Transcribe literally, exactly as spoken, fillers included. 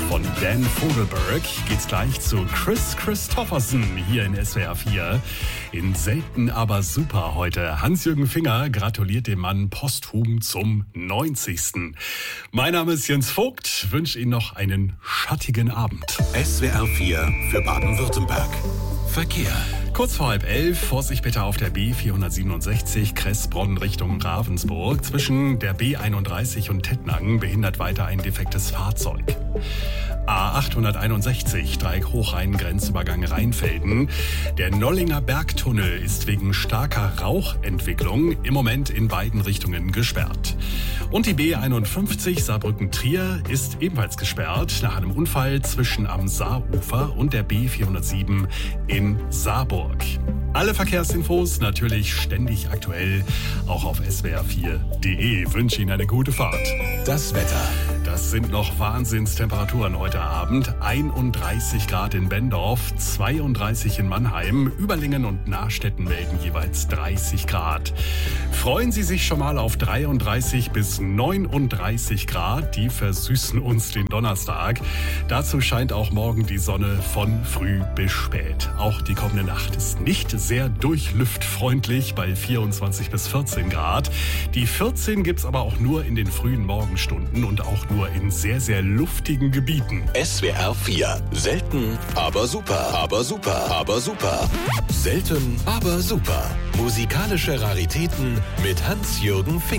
Von Dan Fogelberg geht's gleich zu Kris Kristofferson hier in S W R vier. In Selten aber super heute. Hans-Jürgen Finger gratuliert dem Mann posthum zum neunzigsten Mein Name ist Jens Vogt, wünsche Ihnen noch einen schattigen Abend. S W R vier für Baden-Württemberg. Verkehr. Kurz vor halb elf, Vorsicht bitte auf der B vierhundertsiebenundsechzig Kressbronn Richtung Ravensburg. Zwischen der B einunddreißig und Tettnang behindert weiter ein defektes Fahrzeug. A achthunderteinundsechzig, Dreieck Hochrhein, Grenzübergang Rheinfelden. Der Nollinger Bergtunnel ist wegen starker Rauchentwicklung im Moment in beiden Richtungen gesperrt. Und die B einundfünfzig Saarbrücken-Trier ist ebenfalls gesperrt nach einem Unfall zwischen am Saarufer und der B vierhundertsieben in Saarburg. Alle Verkehrsinfos natürlich ständig aktuell, auch auf S W R vier punkt de. Wünsche Ihnen eine gute Fahrt. Das Wetter. Das sind noch Wahnsinnstemperaturen heute Abend. einunddreißig Grad in Bendorf, zweiunddreißig in Mannheim, Überlingen und Nahstetten melden jeweils dreißig Grad. Freuen Sie sich schon mal auf dreiunddreißig bis neununddreißig Grad. Die versüßen uns den Donnerstag. Dazu scheint auch morgen die Sonne von früh bis spät. Auch die kommende Nacht ist nicht sehr durchlüftfreundlich bei vierundzwanzig bis vierzehn Grad. Die vierzehn gibt's aber auch nur in den frühen Morgenstunden und auch nur in sehr, sehr luftigen Gebieten. S W R vier. Selten, aber super. Aber super. Aber super. Selten, aber super. Musikalische Raritäten mit Hans-Jürgen Finger.